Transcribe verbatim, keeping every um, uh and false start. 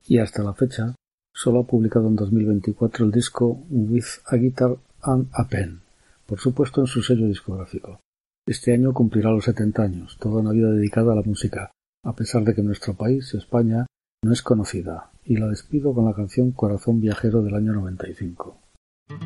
y hasta la fecha solo ha publicado en dos mil veinticuatro el disco With a Guitar and a Pen, por supuesto en su sello discográfico. Este año cumplirá los setenta años, toda una vida dedicada a la música, a pesar de que en nuestro país, España, no es conocida, y la despido con la canción Corazón Viajero del año noventa y cinco.